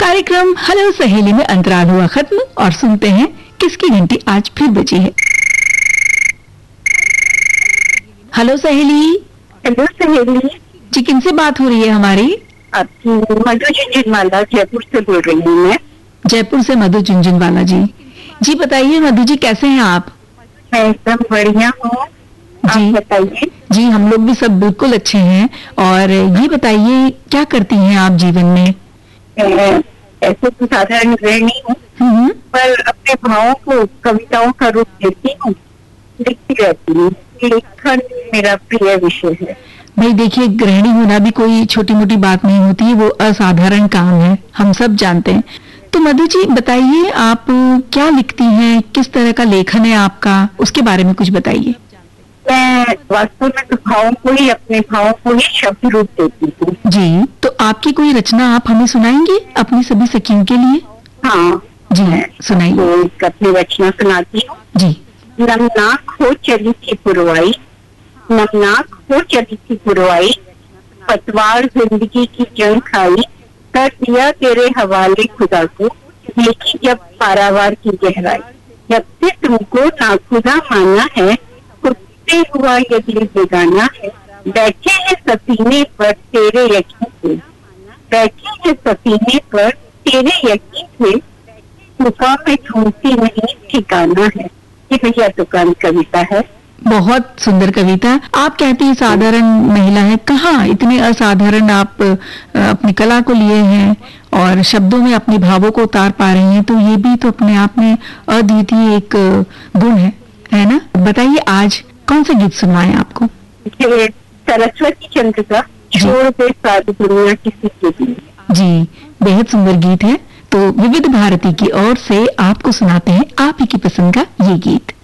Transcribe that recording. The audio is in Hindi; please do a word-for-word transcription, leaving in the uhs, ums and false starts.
कार्यक्रम हेलो सहेली में अंतराल हुआ खत्म और सुनते हैं किसकी घंटी आज फिर बजी है। हेलो सहेली। हेलो सहेली जी, किनसे बात हो रही है हमारी? आपकी मधु झुंझुनवाला जयपुर से बोल रही हूँ मैं। जयपुर से मधु झुंझुनवाला जी। जी बताइए मधु जी, कैसे हैं आप? मैं एकदम बढ़िया हूँ, आप बताइए। जी हम लोग भी सब बिल्कुल अच्छे हैं। और ये बताइए क्या करती हैं आप जीवन में? ऐसे तो साधारण गृहिणी हूँ, पर अपने भावों को कविताओं का रूप देती हूँ, लिखती रहती हूँ। लेखन मेरा प्रिय विषय है। भाई देखिए, गृहिणी होना भी कोई छोटी मोटी बात नहीं होती है, वो असाधारण काम है, हम सब जानते हैं। तो मधु जी बताइए, आप क्या लिखती हैं, किस तरह का लेखन है आपका, उसके बारे में कुछ बताइए। मैं वास्तव में तो भावों को ही, अपने भावों को ही शब्द रूप देती हूँ। जी, तो आपकी कोई रचना आप हमें सुनाएंगे अपनी सभी सखियों के लिए? हाँ जी सुनाइए। तो अपनी रचना सुनाती हूँ। जी। नमनाक हो चली थी पुरवाई, नमनाक हो चली थी पुरवाई, पतवार जिंदगी की जंग खाई, कर दिया तेरे हवाले खुदा को, देखी जब पारावार की गहराई, जब से तुमको नाखुदा माना है, खुदसे हुआ ये दिल बेगाना है, बैठे हैं सफीने पर तेरे यकीन से, बैठे हैं सफीने पर तेरे यकीन से, गुफा में ढूंढती नहीं ठिकाना है। ये भैया दुकान कविता है। बहुत सुंदर कविता। आप कहती हैं साधारण महिला है, कहाँ इतने असाधारण आप अपनी कला को लिए हैं और शब्दों में अपने भावों को उतार पा रही हैं, तो ये भी तो अपने आप में अद्वितीय एक गुण है, है ना? बताइए आज कौन सा गीत सुनवाएं आपको? सरस्वती चंद्र का छोड़ दे सारी दुनिया किसी के लिए। जी बेहद सुंदर गीत है। तो विविध भारती की ओर से आपको सुनाते हैं आप ही की पसंद का ये गीत।